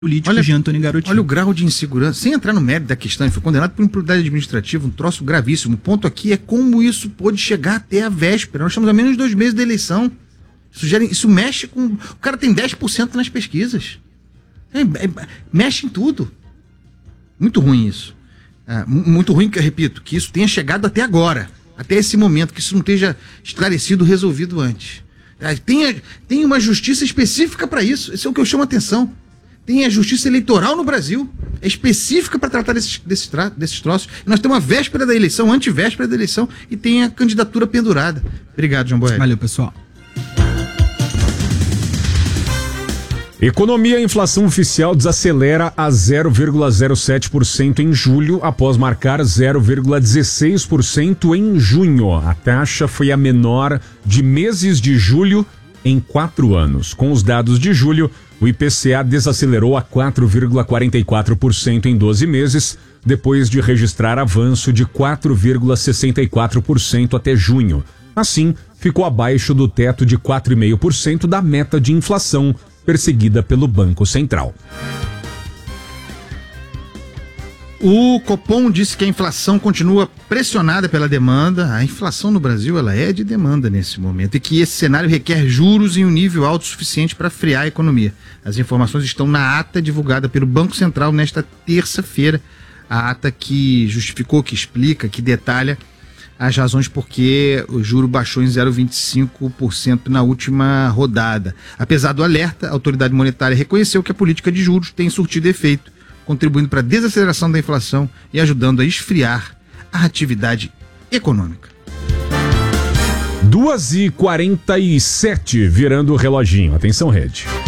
políticos de Antony Garotinho. Olha o grau de insegurança, sem entrar no mérito da questão, ele foi condenado por improbidade administrativa, um troço gravíssimo. O ponto aqui é como isso pôde chegar até a véspera. Nós estamos a menos de 2 meses da eleição. Isso mexe com... O cara tem 10% nas pesquisas. Mexe em tudo. Muito ruim isso. Muito ruim, que eu repito, que isso tenha chegado até agora, até esse momento, que isso não esteja esclarecido, resolvido antes. Tem uma justiça específica para isso. Isso é o que eu chamo a atenção. Tem a justiça eleitoral no Brasil, é específica para tratar desses troços. E nós temos a véspera da eleição, antivéspera da eleição, e tem a candidatura pendurada. Obrigado, João Boelli. Valeu, pessoal. Economia e inflação oficial desacelera a 0,07% em julho, após marcar 0,16% em junho. A taxa foi a menor de meses de julho em 4 anos. Com os dados de julho, o IPCA desacelerou a 4,44% em 12 meses, depois de registrar avanço de 4,64% até junho. Assim, ficou abaixo do teto de 4,5% da meta de inflação perseguida pelo Banco Central. O Copom disse que a inflação continua pressionada pela demanda. A inflação no Brasil, ela é de demanda nesse momento, e que esse cenário requer juros em um nível alto suficiente para frear a economia. As informações estão na ata divulgada pelo Banco Central nesta terça-feira, a ata que justificou, que explica, que detalha as razões por que o juro baixou em 0,25% na última rodada. Apesar do alerta, a autoridade monetária reconheceu que a política de juros tem surtido efeito, contribuindo para a desaceleração da inflação e ajudando a esfriar a atividade econômica. 2h47, virando o reloginho. Atenção, Rede.